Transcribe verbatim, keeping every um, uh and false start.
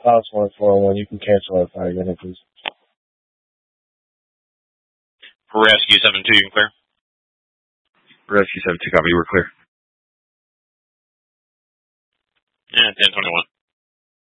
House one four one. You can cancel our fire unit, please. For Rescue seven two, you can clear. Rescue seven two, copy. We're clear. Yeah, ten twenty-one.